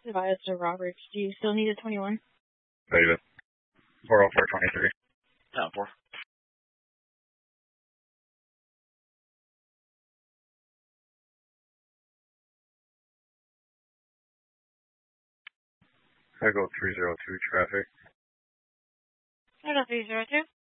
Advised to Roberts. Do you still need a 21? David. 40423. 10-4. I go 302 traffic. I go 302.